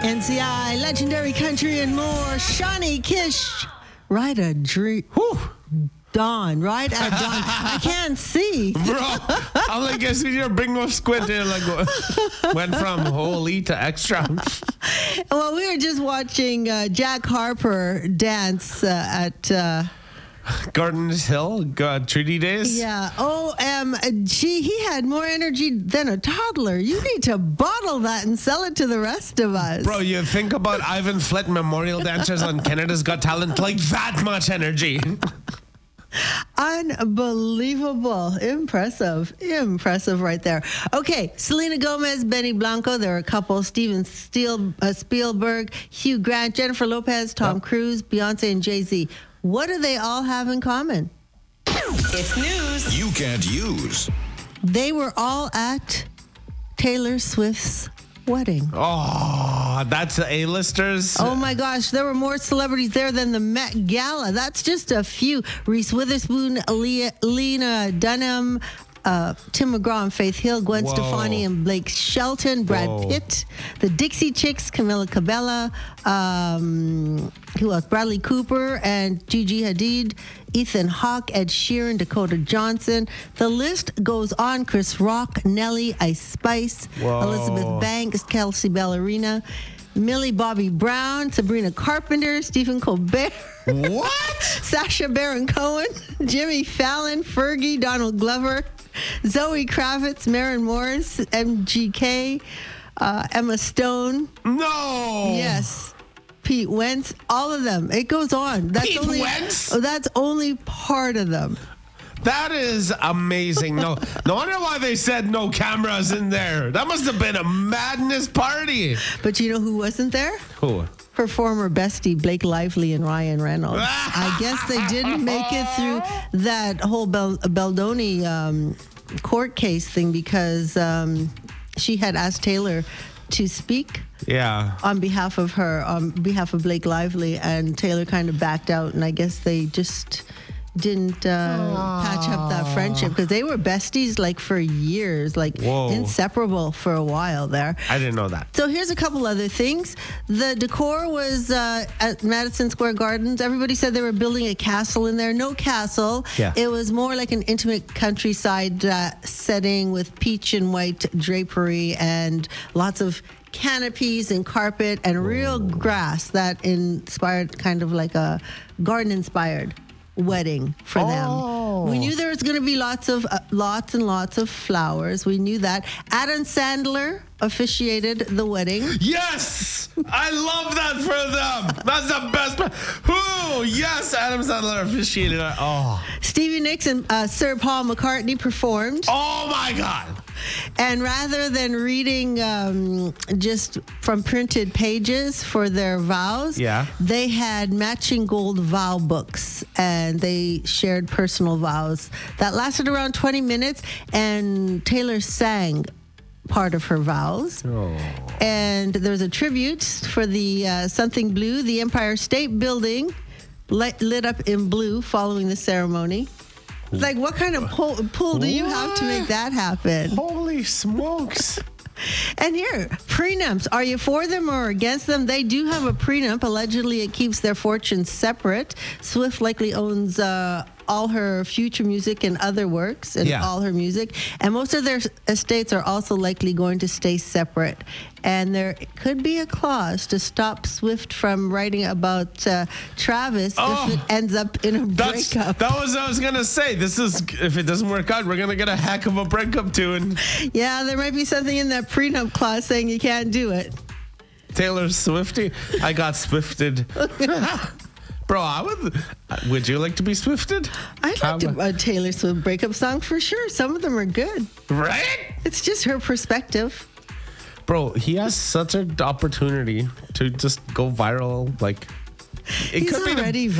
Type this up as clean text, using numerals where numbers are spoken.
NCI, Legendary Country, and more. Shawnee Kish, Ride a Dream. Dawn, right at dawn. I can't see. Bro, I'm like, I see your bingo squint here, like, went from holy to extra. Well, we were just watching Jack Harper dance at... Gardens Hill, Treaty Days. Yeah. OMG, he had more energy than a toddler. You need to bottle that and sell it to the rest of us. Bro, you think about Ivan Flett Memorial Dancers on Canada's Got Talent, like that much energy. Unbelievable. Impressive right there. Okay, Selena Gomez, Benny Blanco, there are a couple, Steven Spielberg, Hugh Grant, Jennifer Lopez, Tom Cruise, Beyonce, and Jay-Z. What do they all have in common? It's news you can't use. They were all at Taylor Swift's wedding. Oh, that's the A-listers. Oh my gosh, there were more celebrities there than the Met Gala. That's just a few. Reese Witherspoon, Lena Dunham, Tim McGraw and Faith Hill, Gwen Stefani and Blake Shelton, Brad Pitt, the Dixie Chicks, Camila Cabello, who else? Bradley Cooper and Gigi Hadid, Ethan Hawke, Ed Sheeran, Dakota Johnson. The list goes on. Chris Rock, Nelly, Ice Spice, Elizabeth Banks, Kelsey Ballerina, Millie Bobby Brown, Sabrina Carpenter, Stephen Colbert. What? Sacha Baron Cohen, Jimmy Fallon, Fergie, Donald Glover, Zoe Kravitz, Maren Morris, MGK, Emma Stone. No. Yes. Pete Wentz, all of them. It goes on. Pete Wentz? That's only part of them. That is amazing. No wonder why they said no cameras in there. That must have been a madness party. But you know who wasn't there? Who? Her former bestie, Blake Lively and Ryan Reynolds. I guess they didn't make it through that whole Beldoni court case thing because she had asked Taylor to speak on behalf of Blake Lively, and Taylor kind of backed out, and I guess they just didn't patch up that friendship because they were besties like for years, like inseparable for a while there. I didn't know that. So here's a couple other things. The decor was at Madison Square Gardens. Everybody said they were building a castle in there. No castle. Yeah. It was more like an intimate countryside setting with peach and white drapery and lots of canopies and carpet and real grass that inspired kind of like a garden-inspired wedding for them. We knew there was going to be lots and lots of flowers. We knew that. Adam Sandler officiated the wedding. Yes! I love that for them. That's the best. Who? Yes, Adam Sandler officiated it. Oh. Stevie Nicks and Sir Paul McCartney performed. Oh my God. And rather than reading just from printed pages for their vows, they had matching gold vow books, and they shared personal vows that lasted around 20 minutes, and Taylor sang part of her vows. And there's a tribute for the Something Blue, the Empire State Building lit up in blue following the ceremony. Like, what kind of pull do you have to make that happen? Holy smokes. And here, prenups. Are you for them or against them? They do have a prenup. Allegedly, it keeps their fortunes separate. Swift likely owns all her future music and other works and all her music. And most of their estates are also likely going to stay separate. And there could be a clause to stop Swift from writing about Travis if it ends up in a breakup. That was what I was going to say. This is, if it doesn't work out, we're going to get a heck of a breakup tune. Yeah, there might be something in that prenup clause saying you can't do it. Taylor Swifty? I got Swifted. Bro, would you like to be Swifted? I'd like a Taylor Swift breakup song for sure. Some of them are good. Right? It's just her perspective. Bro, he has such an opportunity to just go viral. Like, He's already